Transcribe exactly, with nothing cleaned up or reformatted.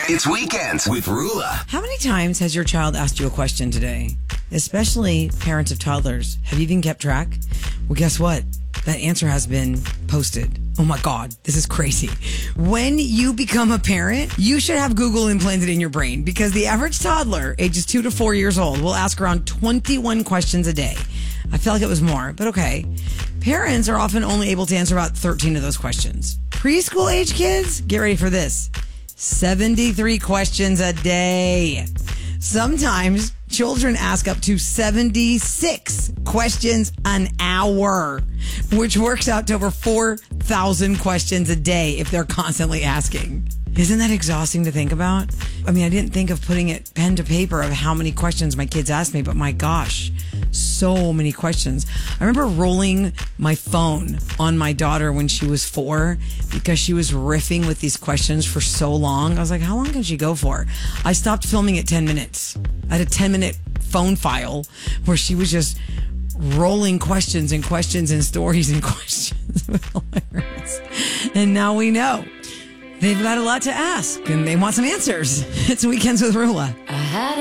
It's Weekends with Rula. How many times has your child asked you a question today? Especially parents of toddlers. Have you even kept track? Well, guess what? That answer has been posted. Oh my God, this is crazy. When you become a parent, you should have Google implanted in your brain because the average toddler, ages two to four years old, will ask around twenty-one questions a day. I feel like it was more, but okay. Parents are often only able to answer about thirteen of those questions. Preschool age kids, get ready for this. seventy-three questions a day. Sometimes children ask up to seventy-six questions an hour, which works out to over four thousand questions a day if they're constantly asking. Isn't that exhausting to think about? I mean, I didn't think of putting it pen to paper of how many questions my kids asked me, but my gosh, so many questions. I remember rolling my phone on my daughter when she was four because she was riffing with these questions for so long. I was like, how long can she go for? I stopped filming at ten minutes. I had a ten minute phone file where she was just rolling questions and questions and stories and questions. Hilarious. And now we know they've got a lot to ask and they want some answers. It's Weekends with Rula.